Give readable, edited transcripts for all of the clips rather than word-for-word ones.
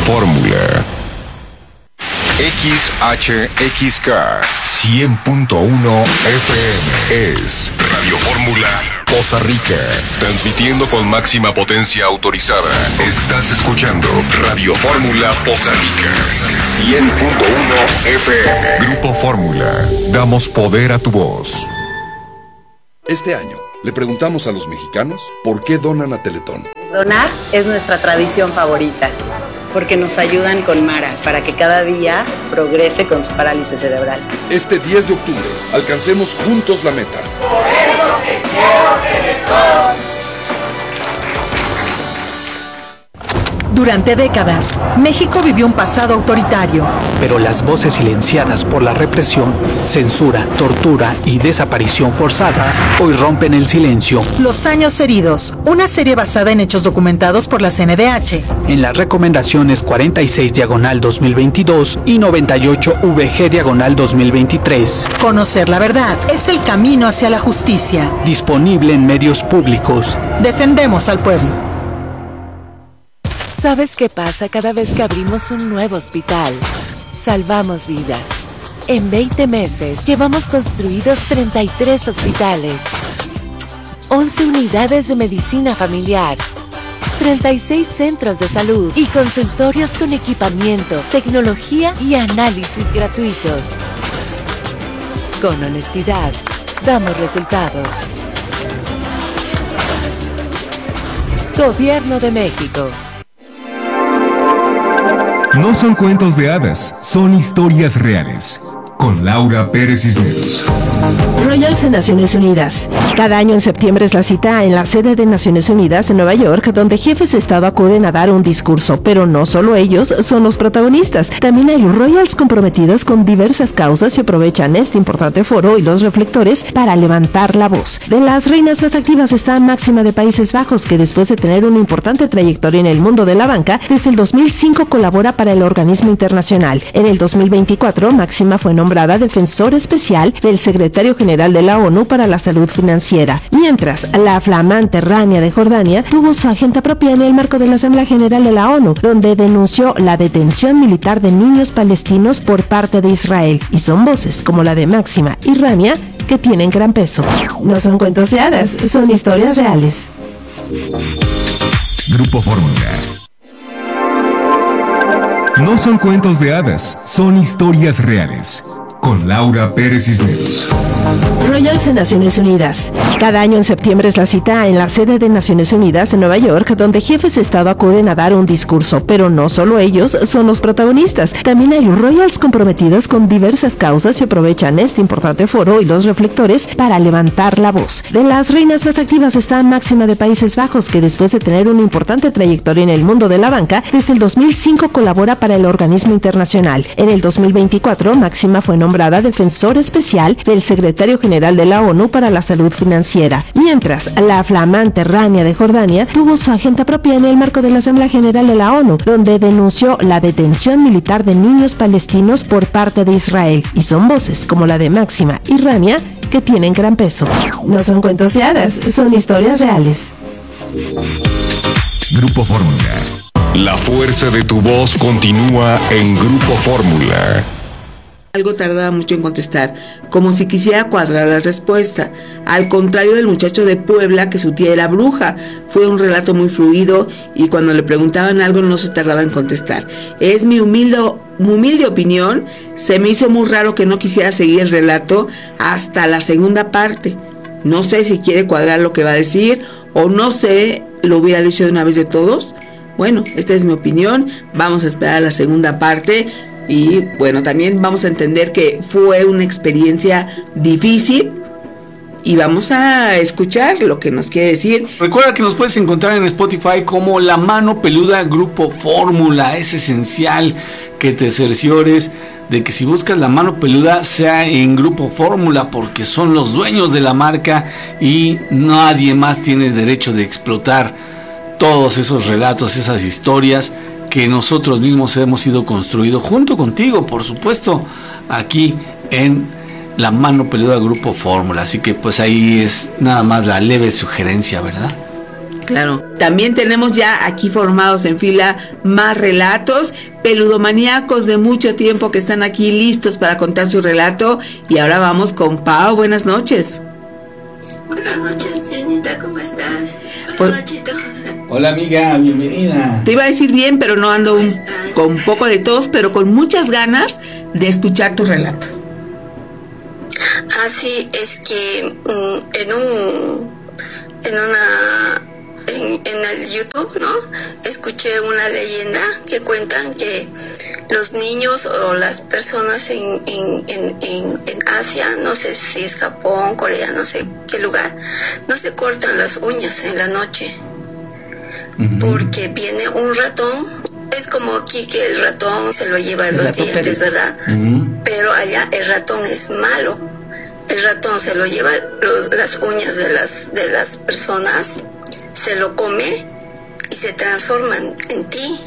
Fórmula. XHXK 100.1 FM es Radio Fórmula Poza Rica, transmitiendo con máxima potencia autorizada. Estás escuchando Radio Fórmula Poza Rica 100.1 FM. Grupo Fórmula, damos poder a tu voz. Este año le preguntamos a los mexicanos por qué donan a Teletón. Donar es nuestra tradición favorita, porque nos ayudan con Mara para que cada día progrese con su parálisis cerebral. Este 10 de octubre, alcancemos juntos la meta. Por eso te quiero, Teletón. Durante décadas, México vivió un pasado autoritario. Pero las voces silenciadas por la represión, censura, tortura y desaparición forzada hoy rompen el silencio. Los años heridos, una serie basada en hechos documentados por la CNDH. En las recomendaciones 46/2022 y 98/VG/2023. Conocer la verdad es el camino hacia la justicia. Disponible en medios públicos. Defendemos al pueblo. ¿Sabes qué pasa cada vez que abrimos un nuevo hospital? Salvamos vidas. En 20 meses llevamos construidos 33 hospitales, 11 unidades de medicina familiar, 36 centros de salud y consultorios con equipamiento, tecnología y análisis gratuitos. Con honestidad, damos resultados. Gobierno de México. No son cuentos de hadas, son historias reales. Con Laura Pérez Cisneros. Royals de Naciones Unidas. Cada año en septiembre es la cita en la sede de Naciones Unidas en Nueva York, donde jefes de Estado acuden a dar un discurso, pero no solo ellos son los protagonistas. También hay Royals comprometidos con diversas causas y aprovechan este importante foro y los reflectores para levantar la voz. De las reinas más activas está Máxima de Países Bajos, que después de tener una importante trayectoria en el mundo de la banca, desde el 2005 colabora para el organismo internacional. En el 2024, Máxima fue nombrada defensor especial del secretario general de la ONU para la salud financiera, mientras la flamante Rania de Jordania tuvo su agenda propia en el marco de la Asamblea General de la ONU, donde denunció la detención militar de niños palestinos por parte de Israel, y son voces como la de Máxima y Rania que tienen gran peso. No son cuentos de hadas, son historias reales. Grupo Fórmula. No son cuentos de hadas, son historias reales. Con Laura Pérez Cisneros. Royals de Naciones Unidas. Cada año en septiembre es la cita en la sede de Naciones Unidas en Nueva York, donde jefes de Estado acuden a dar un discurso, pero no solo ellos son los protagonistas. También hay Royals comprometidos con diversas causas y aprovechan este importante foro y los reflectores para levantar la voz. De las reinas más activas está Máxima de Países Bajos, que después de tener una importante trayectoria en el mundo de la banca, desde el 2005 colabora para el organismo internacional. En el 2024, Máxima fue nombrada defensor especial del secretario general de la ONU para la salud financiera, mientras la flamante Rania de Jordania tuvo su agenda propia en el marco de la Asamblea General de la ONU, donde denunció la detención militar de niños palestinos por parte de Israel, y son voces como la de Máxima y Rania que tienen gran peso. No son cuentos de hadas, son historias reales. Grupo Fórmula. La fuerza de tu voz continúa en Grupo Fórmula. Algo tardaba mucho en contestar, como si quisiera cuadrar la respuesta. Al contrario del muchacho de Puebla, que su tía era bruja. Fue un relato muy fluido y cuando le preguntaban algo no se tardaba en contestar. Es mi humilde opinión, se me hizo muy raro que no quisiera seguir el relato hasta la segunda parte. No sé si quiere cuadrar lo que va a decir o no sé, lo hubiera dicho de una vez de todos. Bueno, esta es mi opinión, vamos a esperar a la segunda parte. Y bueno, también vamos a entender que fue una experiencia difícil y vamos a escuchar lo que nos quiere decir. Recuerda que nos puedes encontrar en Spotify como La Mano Peluda Grupo Fórmula. Es esencial que te cerciores de que si buscas La Mano Peluda sea en Grupo Fórmula, porque son los dueños de la marca y nadie más tiene derecho de explotar todos esos relatos, esas historias que nosotros mismos hemos ido construido junto contigo, por supuesto, aquí en La Mano Peluda Grupo Fórmula. Así que pues ahí es nada más la leve sugerencia, ¿verdad? Claro. También tenemos ya aquí formados en fila más relatos, peludomaníacos de mucho tiempo que están aquí listos para contar su relato. Y ahora vamos con Pau. Buenas noches. Buenas noches, Jenita, ¿cómo estás? Hola, Nachito. Hola, amiga, bienvenida. Te iba a decir bien, pero no ando con un poco de tos, pero con muchas ganas de escuchar tu relato. Sí, es que en el YouTube, ¿no? Escuché una leyenda que cuentan que los niños o las personas en Asia, no sé si es Japón, Corea, no sé qué lugar, no se cortan las uñas en la noche. Porque viene un ratón. Es como aquí que el ratón se lo lleva los dientes, ¿verdad? Pero allá el ratón es malo. El ratón se lo lleva las uñas de las personas, se lo come y se transforma en ti.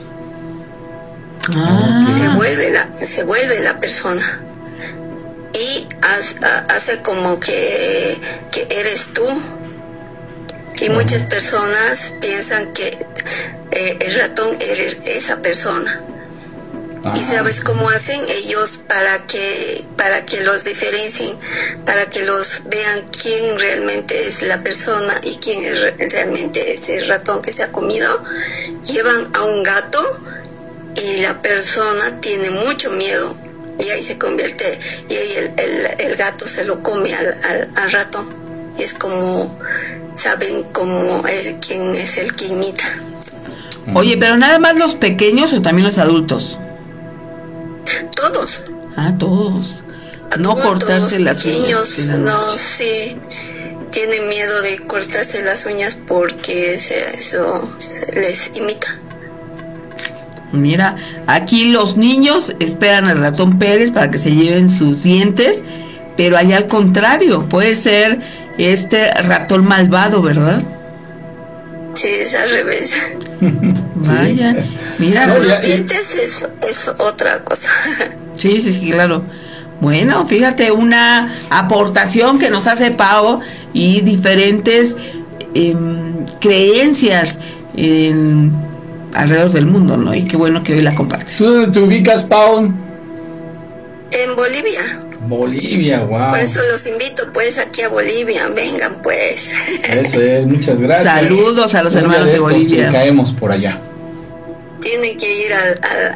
Se vuelve la persona y hace como que eres tú. Y muchas personas piensan que el ratón eres esa persona. ¿Y sabes cómo hacen ellos para que los diferencien, para que los vean quién realmente es la persona y quién realmente es el ratón que se ha comido? Llevan a un gato y la persona tiene mucho miedo y ahí se convierte, y ahí el gato se lo come al ratón. Y es como, saben quién es el que imita. Oye, pero nada más los pequeños o también los adultos. Todos. Todos. No cortarse las uñas. No, sí. Tienen miedo de cortarse las uñas porque eso les imita. Mira, aquí los niños esperan al ratón Pérez para que se lleven sus dientes, pero allá al contrario, puede ser este ratón malvado, ¿verdad? Sí, es al revés. Vaya, mira. Los dientes es otra cosa. Sí, claro. Bueno, fíjate, una aportación que nos hace Pau y diferentes creencias alrededor del mundo, ¿no? Y qué bueno que hoy la compartes. ¿Tú dónde te ubicas, Pau? En Bolivia. Bolivia, wow. Por eso los invito pues aquí a Bolivia, vengan pues. Eso es, muchas gracias. Saludos a los hermanos de Bolivia. Caemos por allá. Tienen que ir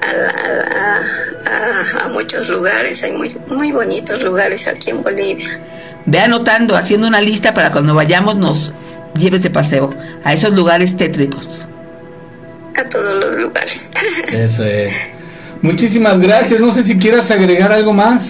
a muchos lugares, hay muy bonitos lugares aquí en Bolivia. Ve anotando, haciendo una lista para cuando vayamos nos lleves de paseo a esos lugares tétricos. A todos los lugares. Eso es. Muchísimas gracias, no sé si quieras agregar algo más.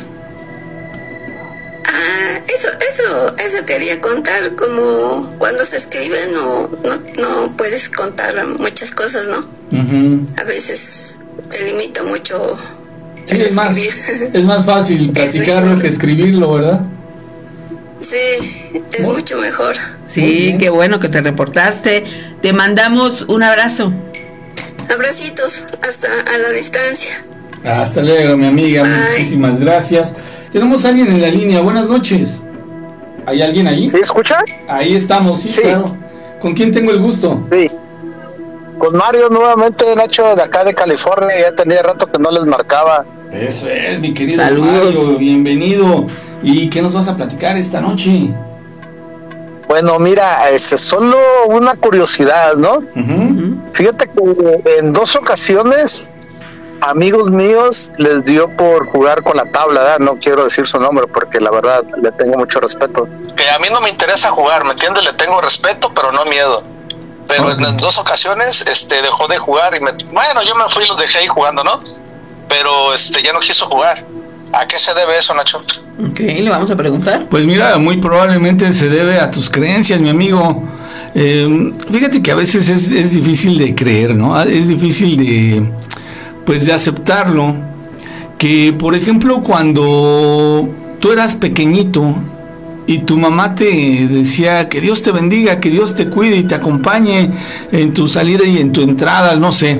Eso quería contar, como cuando se escribe no puedes contar muchas cosas, ¿no? A veces te limita mucho. Sí, es más fácil platicarlo que escribirlo, ¿verdad? Sí, es mucho mejor. Sí, qué bueno que te reportaste. Te mandamos un abrazo. Abracitos, hasta a la distancia. Hasta luego, mi amiga. Bye. Muchísimas gracias. Tenemos a alguien en la línea. Buenas noches. ¿Hay alguien ahí? ¿Sí escucha? Ahí estamos, sí, claro. ¿Con quién tengo el gusto? Sí. Con Mario nuevamente, Nacho, de acá de California. Ya tenía rato que no les marcaba. Eso es, mi querido Saludos. Mario, bienvenido. ¿Y qué nos vas a platicar esta noche? Bueno, mira, es solo una curiosidad, ¿no? Fíjate que en 2 ocasiones amigos míos les dio por jugar con la tabla, ¿verdad? No quiero decir su nombre porque la verdad le tengo mucho respeto. Que a mí no me interesa jugar, ¿me entiendes? Le tengo respeto, pero no miedo. Pero en 2 ocasiones dejó de jugar y bueno, yo me fui y los dejé ahí jugando, ¿no? Pero ya no quiso jugar. ¿A qué se debe eso, Nacho? Ok, le vamos a preguntar. Pues mira, muy probablemente se debe a tus creencias, mi amigo. Fíjate que a veces es difícil de creer, ¿no? Es difícil de aceptarlo. Que, por ejemplo, cuando tú eras pequeñito y tu mamá te decía que Dios te bendiga, que Dios te cuide y te acompañe en tu salida y en tu entrada, no sé.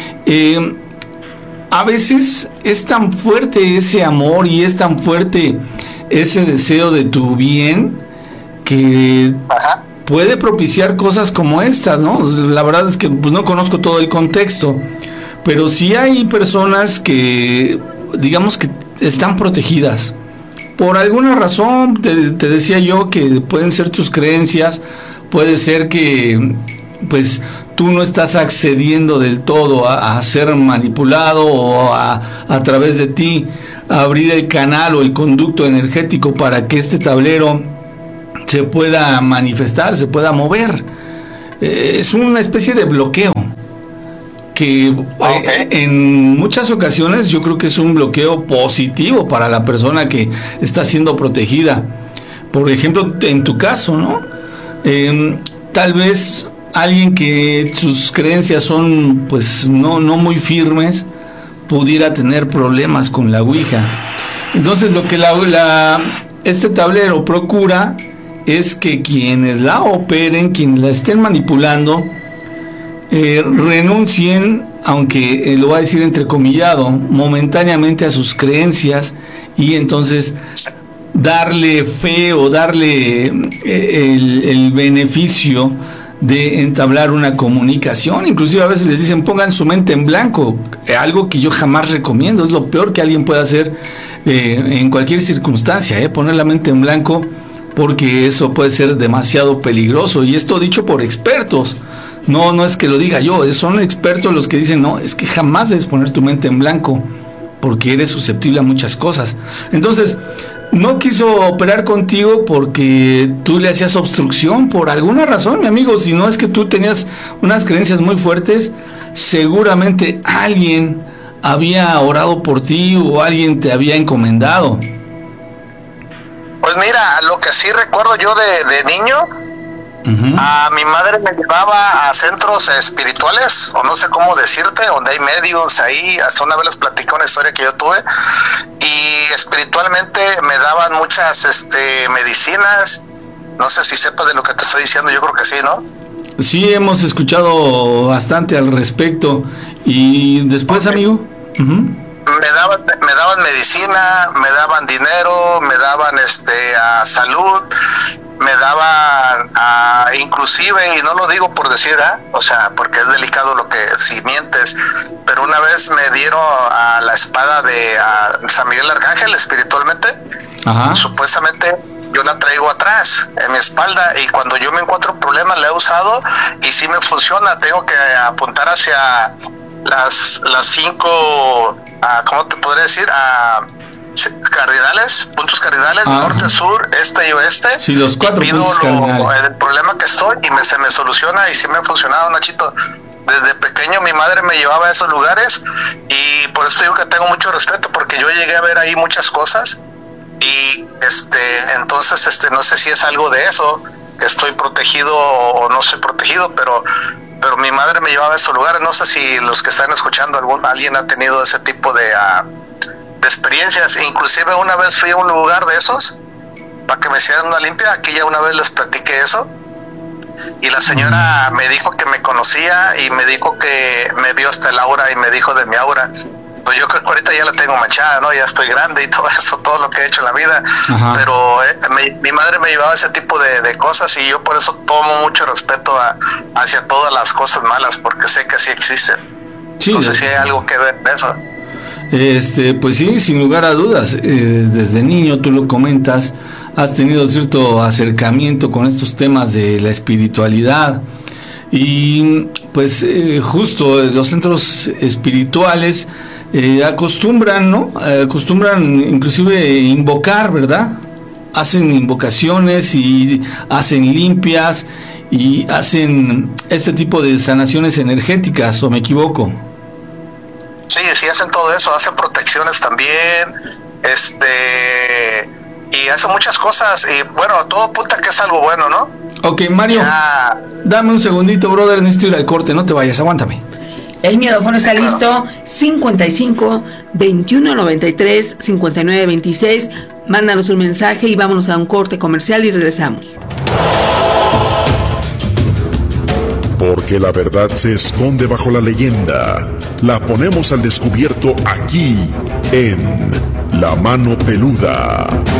A veces es tan fuerte ese amor y es tan fuerte ese deseo de tu bien que puede propiciar cosas como estas, ¿no? La verdad es que pues, no conozco todo el contexto, pero sí hay personas que, digamos que están protegidas. Por alguna razón, te decía yo que pueden ser tus creencias, puede ser que pues tú no estás accediendo del todo a ser manipulado o a través de ti abrir el canal o el conducto energético para que este tablero se pueda manifestar, se pueda mover. Es una especie de bloqueo que en muchas ocasiones yo creo que es un bloqueo positivo para la persona que está siendo protegida. Por ejemplo, en tu caso, ¿no? Tal vez alguien que sus creencias son pues no muy firmes pudiera tener problemas con la Ouija. Entonces lo que este tablero procura es que quienes la operen, quienes la estén manipulando, renuncien, aunque lo voy a decir entrecomillado, momentáneamente a sus creencias, y entonces darle fe o darle el beneficio de entablar una comunicación. Inclusive a veces les dicen pongan su mente en blanco, algo que yo jamás recomiendo. Es lo peor que alguien puede hacer en cualquier circunstancia, poner la mente en blanco, porque eso puede ser demasiado peligroso, y esto dicho por expertos. No es que lo diga yo, son expertos los que dicen, no, es que jamás debes poner tu mente en blanco porque eres susceptible a muchas cosas. Entonces, no quiso operar contigo porque tú le hacías obstrucción por alguna razón, mi amigo. Si no es que tú tenías unas creencias muy fuertes, seguramente alguien había orado por ti o alguien te había encomendado. Pues mira, lo que sí recuerdo yo de niño, a mi madre me llevaba a centros espirituales, o no sé cómo decirte, donde hay medios ahí. Hasta una vez les platicé una historia que yo tuve, y espiritualmente me daban muchas medicinas. No sé si sepas de lo que te estoy diciendo, yo creo que sí, ¿no? Sí, hemos escuchado bastante al respecto. ¿Y después, amigo? Me daban medicina, me daban dinero, me daban salud, me daban inclusive, y no lo digo por decir, o sea, porque es delicado lo que si mientes, pero una vez me dieron a la espada de San Miguel Arcángel espiritualmente. Ajá. Supuestamente yo la traigo atrás en mi espalda, y cuando yo me encuentro problemas la he usado y sí me funciona. Tengo que apuntar hacia las 5, ¿cómo te podría decir? Cardinales, puntos cardinales, norte, sur, este y oeste. Sí, los 4 puntos cardinales. El problema que estoy y se me soluciona, y sí me ha funcionado, Nachito. Desde pequeño mi madre me llevaba a esos lugares, y por eso digo que tengo mucho respeto, porque yo llegué a ver ahí muchas cosas, y entonces no sé si es algo de eso, que estoy protegido o no soy protegido, pero mi madre me llevaba a esos lugares. No sé si los que están escuchando, alguien ha tenido ese tipo de experiencias. Inclusive una vez fui a un lugar de esos para que me hicieran una limpia. Aquí ya una vez les platiqué eso, y la señora me dijo que me conocía, y me dijo que me vio hasta el aura, y me dijo de mi aura. Pues yo creo que ahorita ya la tengo manchada, ¿no? Ya estoy grande y todo eso, todo lo que he hecho en la vida. Ajá. Pero mi madre me llevaba ese tipo de cosas, y yo por eso tomo mucho respeto hacia todas las cosas malas, porque sé que sí existen. Sí, no sé si hay algo que ver en eso. Pues sí, sin lugar a dudas. Desde niño, tú lo comentas, has tenido cierto acercamiento con estos temas de la espiritualidad, y pues justo los centros espirituales acostumbran, ¿no? Acostumbran inclusive invocar, ¿verdad? Hacen invocaciones y hacen limpias y hacen este tipo de sanaciones energéticas, ¿o me equivoco? Sí, hacen todo eso, hacen protecciones también, y hacen muchas cosas, y bueno, todo apunta que es algo bueno, ¿no? Ok, Mario, dame un segundito, brother, necesito ir al corte, no te vayas, aguántame. El miedófono está listo, 55 21 93 59 26. Mándanos un mensaje y vámonos a un corte comercial y regresamos. Porque la verdad se esconde bajo la leyenda. La ponemos al descubierto aquí, en La Mano Peluda.